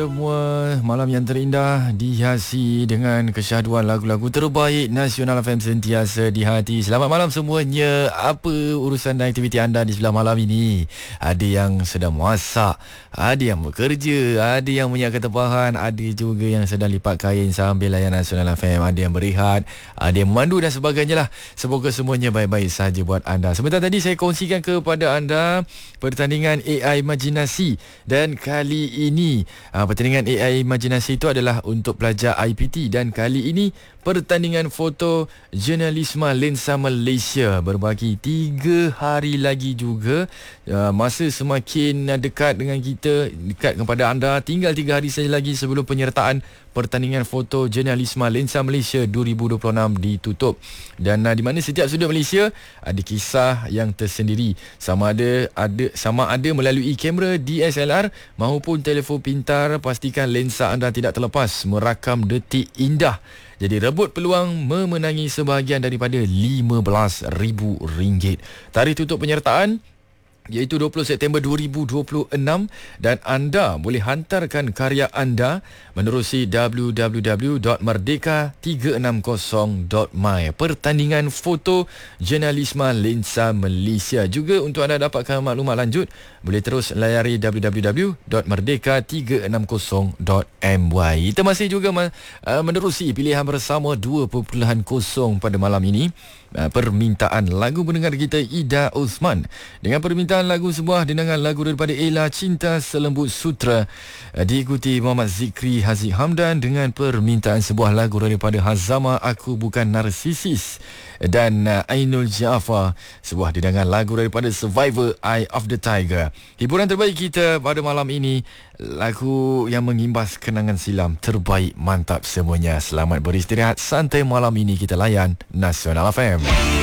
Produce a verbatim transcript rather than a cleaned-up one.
Semua malam yang terindah dihiasi dengan kesyahduan lagu-lagu terbaik Nasional F M sentiasa di hati. Selamat malam semuanya. Apa urusan dan aktiviti anda di sebelah malam ini? Ada yang sedang masak, ada yang bekerja, ada yang menyiapkan tempahan, ada juga yang sedang lipat kain sambil layan Nasional F M, ada yang berehat, ada yang memandu dan sebagainya lah. Semoga semuanya baik-baik saja buat anda. Sebentar tadi saya kongsikan kepada anda pertandingan A I Imajinasi, dan kali ini uh, pertandingan A I Imajinasi itu adalah untuk pelajar I P T, dan kali ini pertandingan foto jurnalisme Lensa Malaysia berbaki tiga hari lagi juga. Uh, masa semakin dekat dengan kita, dekat kepada anda. Tinggal tiga hari saja lagi sebelum penyertaan pertandingan foto jurnalisme Lensa Malaysia dua ribu dua puluh enam ditutup. Dan uh, di mana setiap sudut Malaysia ada kisah yang tersendiri, sama ada ada sama ada melalui kamera D S L R maupun telefon pintar. Pastikan lensa anda tidak terlepas merakam detik indah. Jadi rebut peluang memenangi sebahagian daripada lima belas ribu ringgit. Tarikh tutup penyertaan iaitu dua puluh September dua ribu dua puluh enam, dan anda boleh hantarkan karya anda menerusi w w w dot merdeka tiga enam kosong dot my. Pertandingan foto jurnalisme Lensa Malaysia. Juga untuk anda dapatkan maklumat lanjut, boleh terus layari w w w dot merdeka tiga enam kosong dot my. Kita masih juga menerusi pilihan bersama dua perpuluhan kosong pada malam ini. Permintaan lagu pendengar kita Ida Osman dengan permintaan lagu sebuah dengan lagu daripada Ella, Cinta Selembut Sutra, diikuti Muhammad Zikri Haziq Hamdan dengan permintaan sebuah lagu daripada Hazama, Aku Bukan Narsisis, dan Ainul Jaafar sebuah dengan lagu daripada Survivor, Eye of the Tiger. Hiburan terbaik kita pada malam ini, lagu yang mengimbas kenangan silam terbaik, mantap semuanya. Selamat beristirahat santai malam ini. Kita layan Nasional F M.